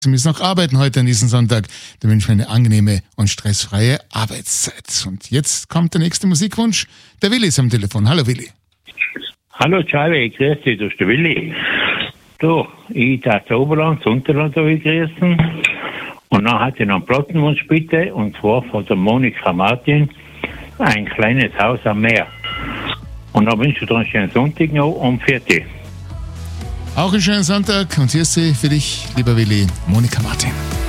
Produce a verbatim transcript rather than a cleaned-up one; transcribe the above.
Sie müssen noch arbeiten heute an diesem Sonntag. Da wünsche ich mir eine angenehme und stressfreie Arbeitszeit. Und jetzt kommt der nächste Musikwunsch. Der Willi ist am Telefon. Hallo Willi. Hallo Charlie, grüß dich, das ist der Willi. Du, ich darf das Oberland, das Unterland habe ich grüßen. Und dann hatte ich noch einen Plattenwunsch bitte, und zwar von der Monika Martin, ein kleines Haus am Meer. Und dann wünsche ich dir einen schönen Sonntag noch um vierte. Auch einen schönen Sonntag und hier ist sie für dich, lieber Willi, Monika Martin.